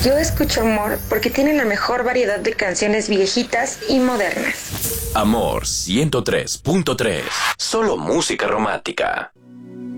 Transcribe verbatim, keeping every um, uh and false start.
Yo escucho Amor porque tiene la mejor variedad de canciones viejitas y modernas. Amor ciento tres punto tres. Solo música romántica.